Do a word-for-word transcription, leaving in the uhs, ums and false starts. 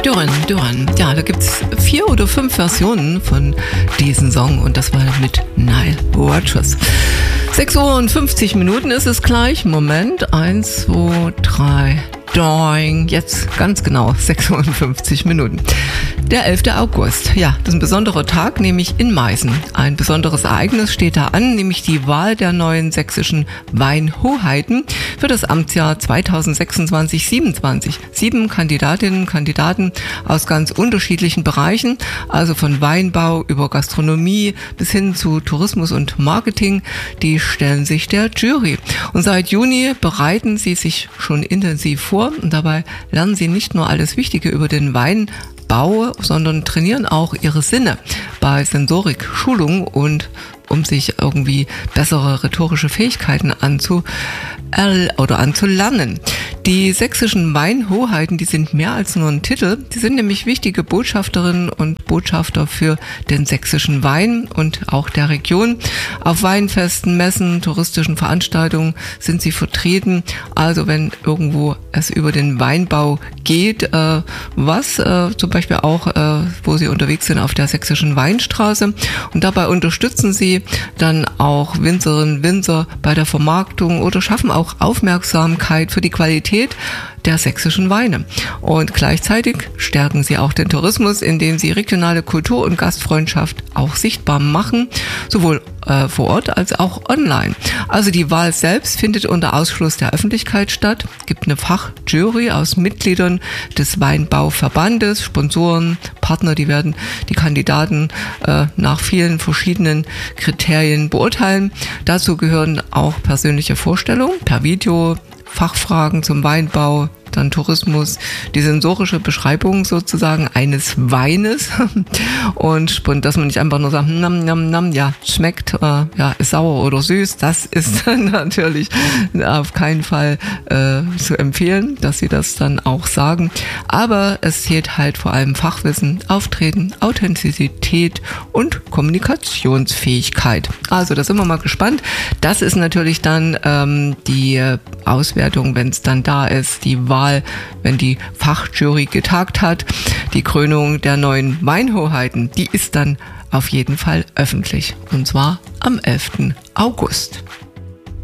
Duran Duran. Ja, da gibt es vier oder fünf Versionen von diesem Song und das war mit Nile Rodgers. sechs Uhr und fünfzig Minuten ist es gleich. Moment, eins, zwei, drei, doing. Jetzt ganz genau sechs Uhr und fünfzig Minuten. Der elfter August. Ja, das ist ein besonderer Tag, nämlich in Meißen. Ein besonderes Ereignis steht da an, nämlich die Wahl der neuen sächsischen Weinhoheiten für das Amtsjahr zweitausendsechsundzwanzig siebenundzwanzig. Sieben Kandidatinnen und Kandidaten aus ganz unterschiedlichen Bereichen, also von Weinbau über Gastronomie bis hin zu Tourismus und Marketing, die stellen sich der Jury. Und seit Juni bereiten sie sich schon intensiv vor und dabei lernen sie nicht nur alles Wichtige über den Weinbau, sondern trainieren auch ihre Sinne bei Sensorik-Schulung und um sich irgendwie bessere rhetorische Fähigkeiten anzu oder anzulernen. Die sächsischen Weinhoheiten, die sind mehr als nur ein Titel. Die sind nämlich wichtige Botschafterinnen und Botschafter für den sächsischen Wein und auch der Region. Auf Weinfesten, Messen, touristischen Veranstaltungen sind sie vertreten. Also wenn irgendwo es über den Weinbau geht, äh, was äh, zum Beispiel auch, äh, wo sie unterwegs sind auf der sächsischen Weinstraße. Und dabei unterstützen sie dann auch Winzerinnen und Winzer bei der Vermarktung oder schaffen auch Aufmerksamkeit für die Qualität der sächsischen Weine. Und gleichzeitig stärken sie auch den Tourismus, indem sie regionale Kultur und Gastfreundschaft auch sichtbar machen, sowohl äh, vor Ort als auch online. Also die Wahl selbst findet unter Ausschluss der Öffentlichkeit statt, gibt eine Fachjury aus Mitgliedern des Weinbauverbandes, Sponsoren, Partner, die werden die Kandidaten äh, nach vielen verschiedenen Kriterien beurteilen. Dazu gehören auch persönliche Vorstellungen per Video, Fachfragen zum Weinbau, dann Tourismus, die sensorische Beschreibung sozusagen eines Weines und dass man nicht einfach nur sagt, nam, nam, nam, ja, schmeckt, äh, ja, ist sauer oder süß, das ist natürlich auf keinen Fall äh, zu empfehlen, dass sie das dann auch sagen, aber es zählt halt vor allem Fachwissen, Auftreten, Authentizität und Kommunikationsfähigkeit. Also da sind wir mal gespannt. Das ist natürlich dann ähm, die Auswertung, wenn es dann da ist, die Wahl, wenn die Fachjury getagt hat. Die Krönung der neuen Weinhoheiten, die ist dann auf jeden Fall öffentlich. Und zwar am elften August.